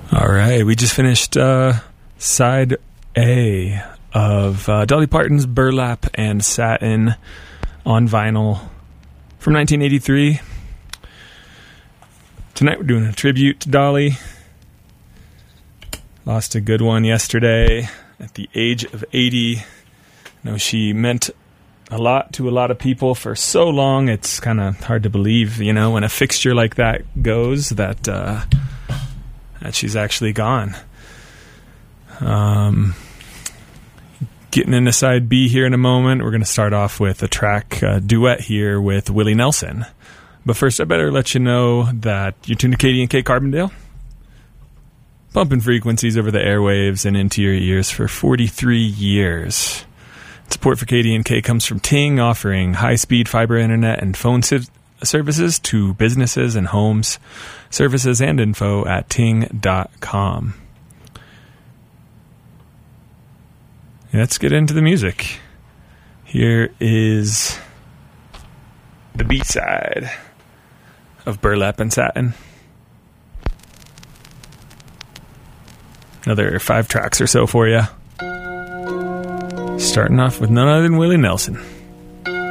All right, we just finished side A of Dolly Parton's Burlap and Satin on vinyl from 1983. Tonight we're doing a tribute to Dolly. Lost a good one yesterday at the age of 80. I know she meant a lot to a lot of people for so long. It's kind of hard to believe, you know, when a fixture like that goes, that she's actually gone. Getting into side B here in a moment. We're going to start off with a track duet here with Willie Nelson. But first, I better let you know that you're tuned to KDNK Carbondale, pumping frequencies over the airwaves and into your ears for 43 years. Support for KDNK comes from Ting, offering high-speed fiber internet and phone services to businesses and homes. Services and info at ting.com. Let's get into the music. Here is the B-side of Burlap and Satin. Another 5 tracks or so for you. Starting off with none other than Willie Nelson.